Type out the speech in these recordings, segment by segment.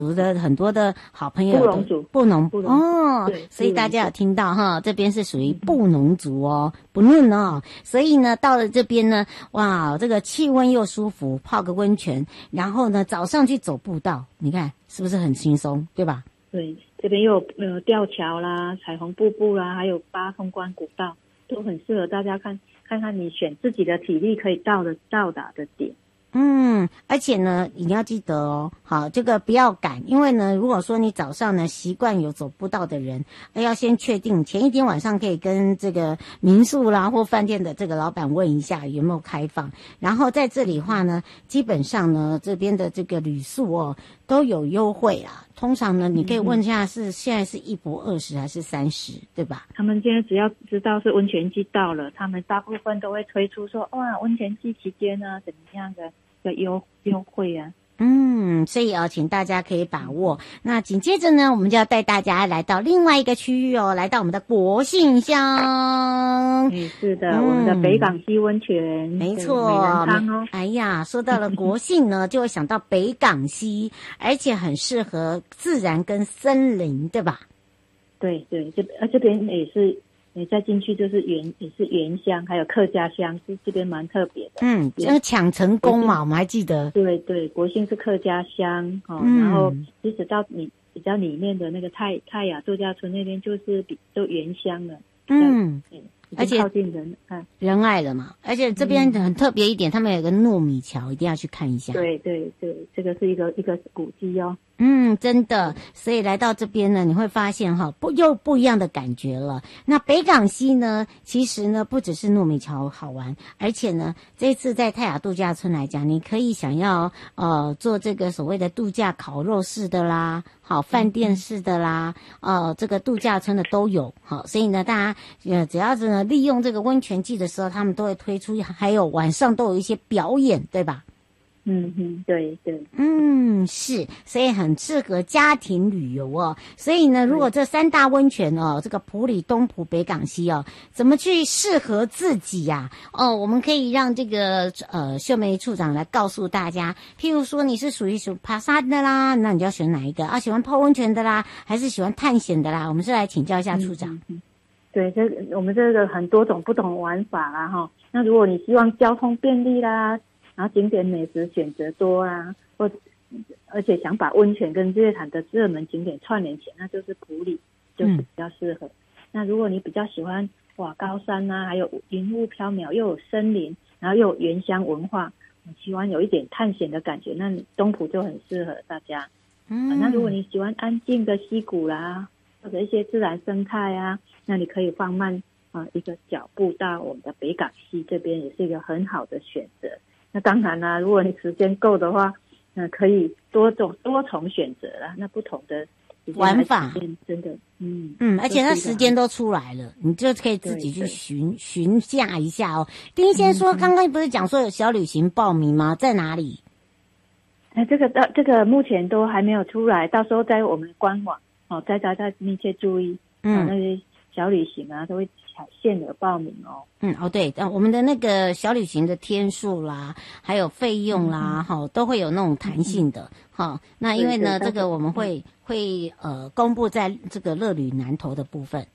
的很多的好朋友，布农哦，所以大家有听到哈，这边是属于布农族哦，不论哦，所以呢，到了这边呢，哇，这个气温又舒服，泡个温泉，然后呢，早上去走步道，你看是不是很轻松，对吧？ 对，这边又有吊桥啦、彩虹瀑布啦，还有八通关古道，都很适合大家看看你选自己的体力可以到达的点。 而且呢，你要记得哦，好，这个不要赶，因为呢，如果说你早上呢习惯有走步道的人，要先确定前一天晚上可以跟这个民宿啦或饭店的这个老板问一下有没有开放，然后在这里的话呢，基本上呢这边的这个旅宿哦都有优惠啦。通常呢，你可以问一下现在是1博20还是30，对吧？ 他们现在只要知道是温泉季到了，他们大部分都会推出说，哇，温泉季期间呢怎么样的优惠啊。 所以请大家可以把握。那紧接着呢，我们就要带大家来到另外一个区域哦，来到我们的国姓乡。 是的，我们的北港溪温泉， 没错，美人汤哦。哎呀，说到了国姓呢，就会想到北港溪，而且很适合自然跟森林，对吧？ 对，这边也是。你再进去就是也是原乡，还有客家乡，这边蛮特别的。 那个抢成功嘛，我们还记得。 对，国姓是客家乡然后即使到你比较里面的那个泰雅度假村那边，就是都原乡了。而且靠近仁爱了嘛，而且这边很特别一点，他们有个糯米桥，一定要去看一下。 对，这个是一个古迹哦。 真的，所以来到这边呢，你会发现又不一样的感觉了。那北港溪呢，其实呢不只是糯米桥好玩，而且呢，这次在泰雅度假村来讲，你可以想要做这个所谓的度假烤肉式的啦，饭店式的啦，这个度假村的都有。所以呢，大家只要是呢利用这个温泉季的时候，他们都会推出，还有晚上都有一些表演，对吧？ 对， 是，所以很适合家庭旅游哦。所以呢，如果这3大温泉这个埔里、东埔、北港溪怎么去适合自己呀？我们可以让这个秀梅处长来告诉大家。譬如说，你是属于爬山的啦，那你就要选哪一个啊？喜欢泡温泉的啦，还是喜欢探险的啦？我们是来请教一下处长。 对，我们这个很多种不同玩法啦哈。那如果你希望交通便利啦，然后景点美食选择多啊，而且想把温泉跟日月潭的热门景点串联起来，那就是埔里，就是比较适合。那如果你比较喜欢高山啊，还有云雾缥缈，又有森林，然后又有原乡文化，喜欢有一点探险的感觉，那东埔就很适合大家。那如果你喜欢安静的溪谷啦，或者一些自然生态啊，那你可以放慢一个脚步到我们的北港溪这边，也是一个很好的选择。那当然啦，如果你时间够的话，那可以多重选择啦。那不同的玩法真的， 而且它时间都出来了，你就可以自己去询价一下哦。丁先说，刚刚不是讲说有小旅行报名吗？在哪里？ 这个目前都还没有出来，到时候在我们官网再密切注意，那些小旅行啊都会限额报名哦。 对，我们的那个小旅行的天数啦，还有费用啦，都会有那种弹性的。那因为呢，这个我们会公布在这个乐旅南投的部分。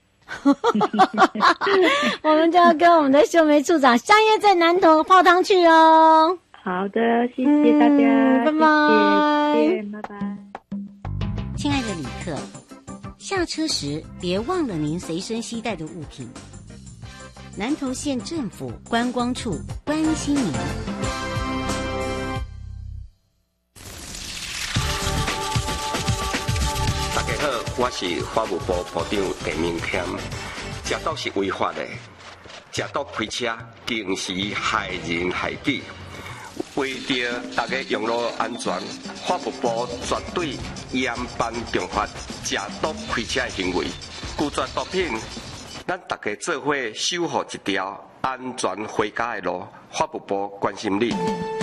我们就要跟我们的秀梅处长相约在南投泡汤去哦。 好的，谢谢大家， 拜拜， 谢谢，拜拜。 亲爱的旅客，下车时别忘了您随身携带的物品。南投县政府观光处关心您。 大家好，我是法务部部长陈明谦。食毒是违法的，食毒开车更是害人害己。为着大家用路安全，法务部绝对严办重罚食毒开车的行为，拒绝毒品。咱大家做伙守护一条安全回家的路，法务部关心你。